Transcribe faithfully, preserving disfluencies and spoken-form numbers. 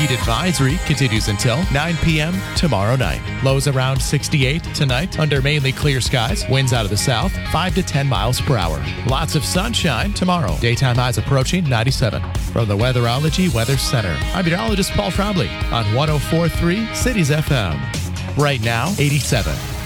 heat advisory continues until nine p.m. tomorrow night. Lows around sixty-eight tonight under mainly clear skies. Winds out of the south, five to ten miles per hour. Lots of sunshine tomorrow. Daytime highs approaching ninety-seven. From the Weatherology Weather Center, I'm meteorologist Paul Trombley on one oh four point three Cities F M. Right now, eighty-seven.